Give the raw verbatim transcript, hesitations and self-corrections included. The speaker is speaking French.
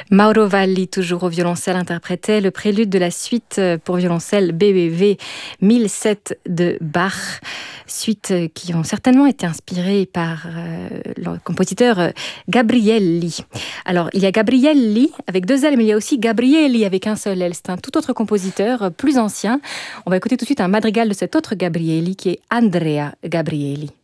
Mauro Valli, toujours au violoncelle, interprétait le prélude de la suite pour violoncelle B W V mille sept de Bach, suite qui ont certainement été inspirées par euh, le compositeur Gabrielli. Alors, il y a Gabrielli avec deux L, mais il y a aussi Gabrielli avec un seul L. C'est un tout autre compositeur, plus ancien. On va écouter tout de suite un madrigal de cet autre Gabrielli qui est Andrea Gabrielli.